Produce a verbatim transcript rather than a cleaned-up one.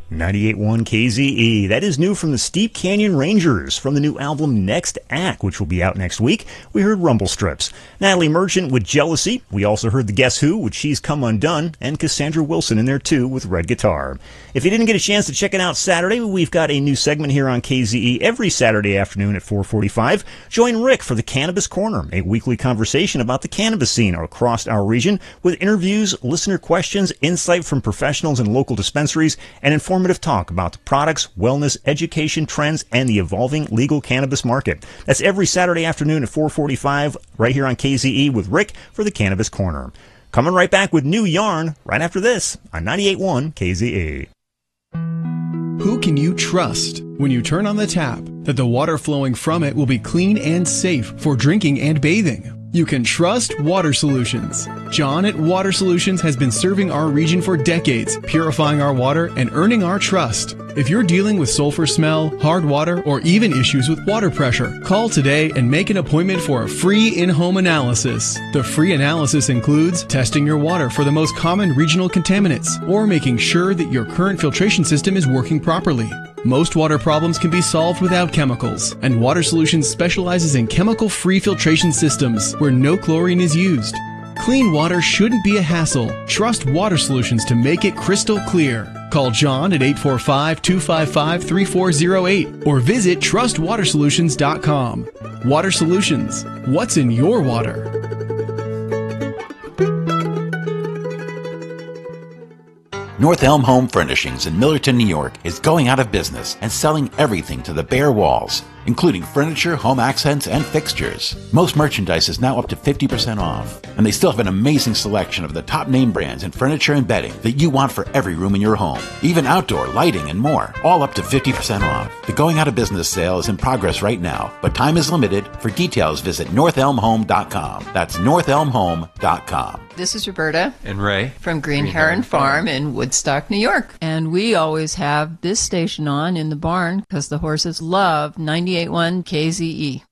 ninety-eight point one K Z E. That is new from the Steep Canyon Rangers from the new album Next Act, which will be out next week. We heard Rumble Strips. Natalie Merchant with Jealousy. We also heard the Guess Who with She's Come Undone, and Cassandra Wilson in there too with Red Guitar. If you didn't get a chance to check it out Saturday, we've got a new segment here on K Z E every Saturday afternoon at four forty-five. Join Rick for the Cannabis Corner, a weekly conversation about the cannabis scene across our region with interviews, listener questions, insight from professionals and local dispensaries, and informative talk about the products, wellness, education, trends, and the evolving legal cannabis market. That's every Saturday afternoon at four forty-five right here on K Z E with Rick for the Cannabis Corner. Coming right back with new yarn right after this on ninety-eight point one K Z E. Who can you trust when you turn on the tap that the water flowing from it will be clean and safe for drinking and bathing? You can trust Water Solutions. John at Water Solutions has been serving our region for decades, purifying our water and earning our trust. If you're dealing with sulfur smell, hard water, or even issues with water pressure, call today and make an appointment for a free in-home analysis. The free analysis includes testing your water for the most common regional contaminants or making sure that your current filtration system is working properly. Most water problems can be solved without chemicals, and Water Solutions specializes in chemical-free filtration systems where no chlorine is used. Clean water shouldn't be a hassle. Trust Water Solutions to make it crystal clear. Call John at eight four five, two five five, three four zero eight or visit trust water solutions dot com. Water Solutions. What's in your water? North Elm Home Furnishings in Millerton, New York is going out of business and selling everything to the bare walls, including furniture, home accents, and fixtures. Most merchandise is now up to fifty percent off, and they still have an amazing selection of the top name brands in furniture and bedding that you want for every room in your home, even outdoor lighting and more, all up to fifty percent off. The going out of business sale is in progress right now, but time is limited. For details, visit north elm home dot com. That's north elm home dot com. This is Roberta and Ray from Green, Green Heron, Heron Farm in Woodstock, New York. And we always have this station on in the barn because the horses love ninety-eight point one K Z E.